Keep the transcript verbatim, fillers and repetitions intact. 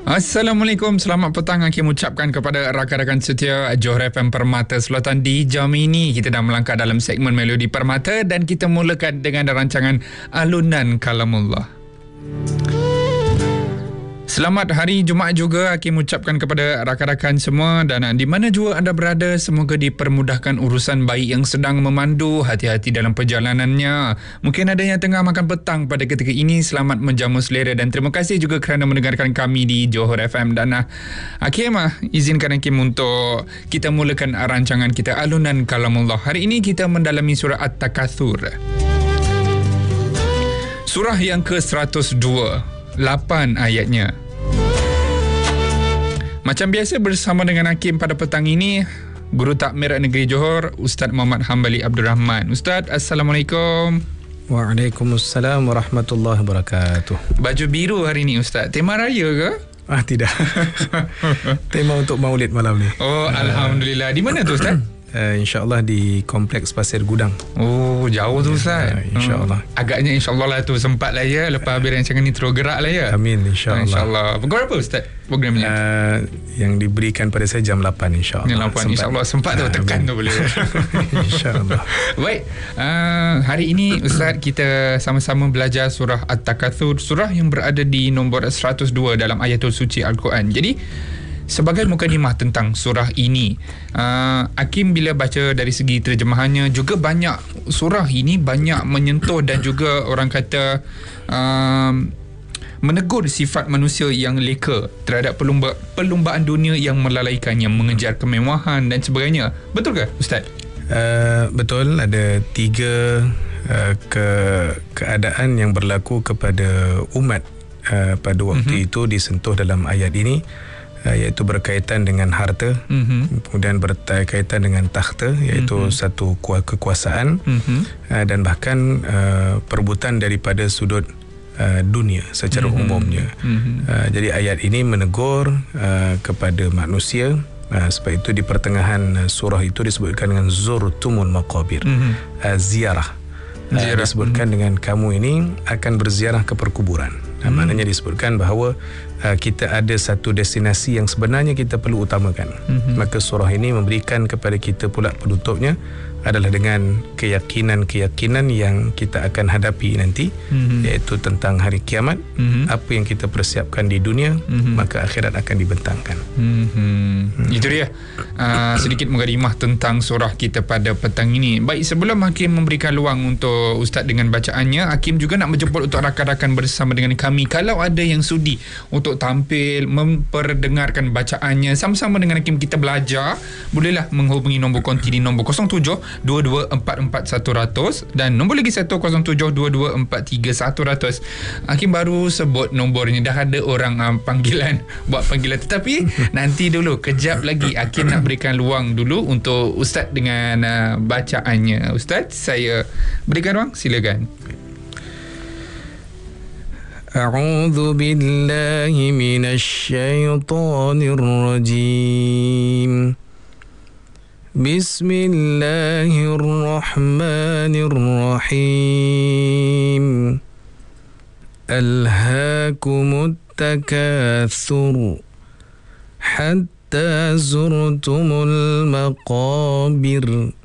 Assalamualaikum, selamat petang. Hakim ucapkan kepada rakan-rakan setia Johor F M Permata Selatan. Di jam ini kita dah melangkah dalam segmen Melodi Permata dan kita mulakan dengan rancangan Alunan Kalamullah. Selamat hari Jumaat juga. Hakim ucapkan kepada rakan-rakan semua dan di mana jua anda berada, semoga dipermudahkan urusan baik yang sedang memandu. Hati-hati dalam perjalanannya. Mungkin ada yang tengah makan petang pada ketika ini. Selamat menjamu selera dan terima kasih juga kerana mendengarkan kami di Johor F M. Dan uh, Hakim uh, izinkan Hakim untuk kita mulakan rancangan kita Alunan Kalamullah. Hari ini kita mendalami surah At-Takatsur. Surah yang ke seratus dua. lapan ayatnya. Macam biasa bersama dengan Hakim pada petang ini, Guru Takmir Negeri Johor, Ustaz Muhammad Hambali Abdul Rahman. Ustaz, Assalamualaikum. Waalaikumsalam warahmatullahi wabarakatuh. Baju biru hari ni Ustaz, tema raya ke? Ah, tidak. Tema untuk maulid malam ni. Oh, Alhamdulillah. Di mana tu Ustaz? Uh, InsyaAllah di Kompleks Pasir Gudang. Oh, jauh tu Ustaz. uh, InsyaAllah. hmm. Agaknya insyaAllah lah tu, sempat lah ya. Lepas habis rancangan ni terus gerak lah ya. Amin, insyaAllah. InsyaAllah. Pukul berapa Ustaz programnya? uh, Yang diberikan pada saya jam lapan insyaAllah. Jam lapan insyaAllah. Sempat tu, tekan tu boleh. InsyaAllah. Baik, uh, hari ini Ustaz kita sama-sama belajar surah At-Takatsur, surah yang berada di nombor seratus dua dalam ayatul suci Al-Quran. Jadi sebagai mukadimah tentang surah ini, uh, Hakim bila baca dari segi terjemahannya juga banyak, surah ini banyak menyentuh dan juga orang kata uh, menegur sifat manusia yang leka terhadap perlumba, perlumbaan dunia yang melalaikan, yang mengejar kemewahan dan sebagainya. Betul ke Ustaz? Uh, betul, ada tiga uh, ke, keadaan yang berlaku kepada umat uh, pada waktu mm-hmm. itu disentuh dalam ayat ini. Uh, iaitu berkaitan dengan harta, mm-hmm. kemudian berkaitan dengan takhta, iaitu mm-hmm. satu kekuasaan, mm-hmm. uh, dan bahkan uh, perebutan daripada sudut uh, dunia secara mm-hmm. umumnya. Mm-hmm. Uh, jadi ayat ini menegur uh, kepada manusia. Uh, sebab itu di pertengahan uh, surah itu disebutkan dengan zurtumul maqabir, mm-hmm. uh, ziarah. Uh, disebutkan mm-hmm. dengan kamu ini akan berziarah ke perkuburan. Nah, hmm. maknanya disebutkan bahawa uh, kita ada satu destinasi yang sebenarnya kita perlu utamakan. Hmm. Maka surah ini memberikan kepada kita pula penutupnya adalah dengan keyakinan-keyakinan yang kita akan hadapi nanti, hmm. iaitu tentang hari kiamat, hmm. apa yang kita persiapkan di dunia, hmm. maka akhirat akan dibentangkan. Hmm. Hmm. Itu dia uh, sedikit mukadimah tentang surah kita pada petang ini. Baik, sebelum Hakim memberikan luang untuk Ustaz dengan bacaannya, Hakim juga nak menjemput untuk rakan-rakan bersama dengan kami. Kalau ada yang sudi untuk tampil memperdengarkan bacaannya sama-sama dengan Hakim kita belajar, bolehlah menghubungi nombor konti di nombor kosong tujuh dua dua empat empat satu kosong kosong dan nombor lagi satu kosong tujuh dua dua empat tiga satu kosong kosong. Hakim baru sebut nombornya, dah ada orang uh, panggilan buat panggilan, tetapi nanti dulu, kejap lagi Hakim nak berikan luang dulu untuk Ustaz dengan uh, bacaannya. Ustaz, saya berikan ruang, silakan. A'udzu billahi minasy syaithanir rajim. Bismillahirrahmanirrahim. Alhaakumut takatsur hatta zurtumul maqabir.